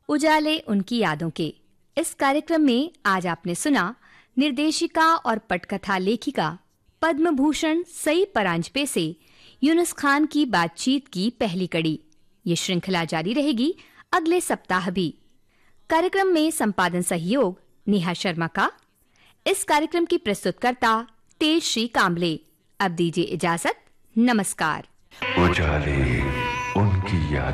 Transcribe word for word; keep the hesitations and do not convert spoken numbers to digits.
उजाले उनकी यादों के। इस कार्यक्रम में आज आपने सुना निर्देशिका और पटकथा लेखिका पद्म भूषण सई परांजपे से यूनुस खान की बातचीत की पहली कड़ी। ये श्रृंखला जारी रहेगी अगले सप्ताह भी। कार्यक्रम में संपादन सहयोग नेहा शर्मा का। इस कार्यक्रम की प्रस्तुतकर्ता तेजश्री कांबले। अब दीजिए इजाजत। नमस्कार। उजाले उनकी याद